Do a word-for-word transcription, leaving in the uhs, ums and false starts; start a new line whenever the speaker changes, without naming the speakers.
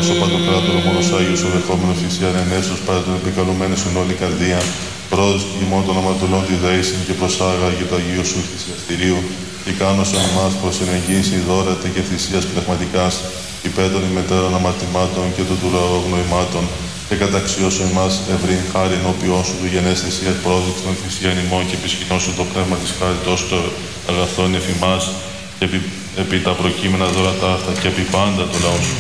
Θεός, ο Παντοκράτορο, μόνος Άγιος, ο δεχόμενος θυσιαν ενέσως, παρά τον επικαλουμένος εν όλη καρδία, πρόοδος ημών των αμαρτωλών τη δέησιν και προσάγα για το Αγίο σου θυσιαστηρίου, και κάνωσον ημάς προς ενεγγύηση δώρατε και θυσίας πνευματικάς, υπέρ των ημετέρων αμαρτημάτων και των τουραρών νοημάτων, και καταξιώσον ημάς ευρύν χάρη ενώπιόν σου του γενές θυσίας πρόδειξ των θυσίαν ημών και επισκηνώσουν το πνεύμα της χάριτός το αγαθόν εφημάς, και επί, επί τα προκείμενα δώρατα αυτά και επί πάντα το λαό σου.